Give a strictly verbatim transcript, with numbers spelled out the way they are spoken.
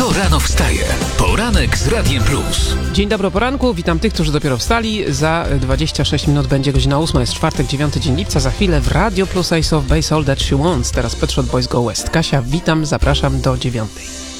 Kto rano wstaje? Poranek z Radiem Plus. Dzień dobry o poranku, witam tych, którzy dopiero wstali. Za dwadzieścia sześć minut będzie godzina ósma, jest czwartek, dziewiąty dzień lipca. Za chwilę w Radio Plus Ace of Base All That She Wants. Teraz Pet Shop Boys Go West. Kasia, witam, zapraszam do dziewiątej.